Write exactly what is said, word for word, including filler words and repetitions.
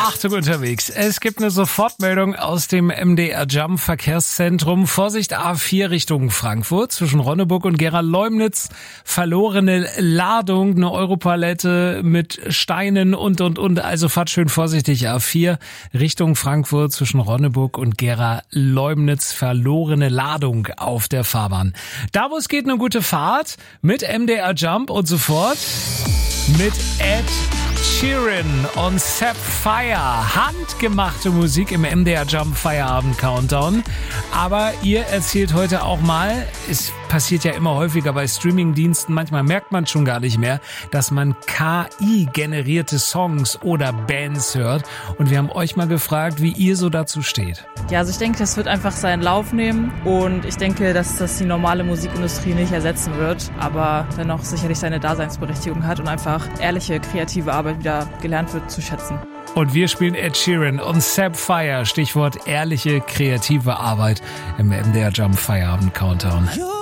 Achtung unterwegs. Es gibt eine Sofortmeldung aus dem M D R Jump Verkehrszentrum. Vorsicht A vier Richtung Frankfurt zwischen Ronneburg und Gera-Leumnitz. Verlorene Ladung, eine Europalette mit Steinen und, und, und. Also fahrt schön vorsichtig A vier Richtung Frankfurt zwischen Ronneburg und Gera-Leumnitz. Verlorene Ladung auf der Fahrbahn. Da, wo es geht, eine gute Fahrt mit M D R Jump und sofort mit Ed Sheeran und Sapphire. Handgemachte Musik im M D R Jump Feierabend Countdown. Aber ihr erzählt heute auch mal, es passiert ja immer häufiger bei Streamingdiensten, manchmal merkt man schon gar nicht mehr, dass man K I-generierte Songs oder Bands hört. Und wir haben euch mal gefragt, wie ihr so dazu steht. Ja, also ich denke, das wird einfach seinen Lauf nehmen. Und ich denke, dass das die normale Musikindustrie nicht ersetzen wird, aber dennoch sicherlich seine Daseinsberechtigung hat und einfach ehrliche, kreative Arbeit wieder gelernt wird zu schätzen. Und wir spielen Ed Sheeran und Sapphire, Stichwort ehrliche, kreative Arbeit im M D R Jump Feierabend Countdown.